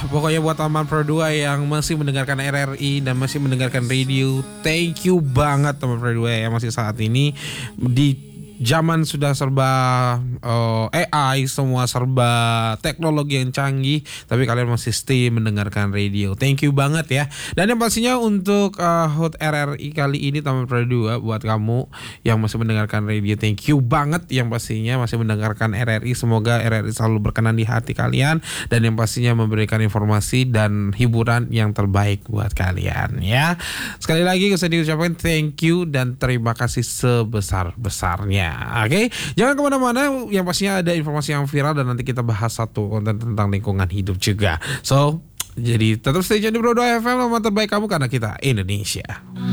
pokoknya buat teman Pro 2 yang masih mendengarkan RRI dan masih mendengarkan radio, thank you banget teman Pro 2 yang masih saat ini di zaman sudah serba AI, semua serba teknologi yang canggih, tapi kalian masih stay mendengarkan radio. Thank you banget ya. Dan yang pastinya untuk Hot RRI kali ini teman Pro 2, buat kamu yang masih mendengarkan radio, thank you banget yang pastinya masih mendengarkan RRI. Semoga RRI selalu berkenan di hati kalian dan yang pastinya memberikan informasi dan hiburan yang terbaik buat kalian ya. Sekali lagi saya diucapkan thank you dan terima kasih sebesar-besarnya. Oke, jangan kemana-mana, yang pastinya ada informasi yang viral dan nanti kita bahas satu konten tentang lingkungan hidup juga. So, jadi tetap stay tune di Pro 2 FM, nomor terbaik kamu karena kita Indonesia.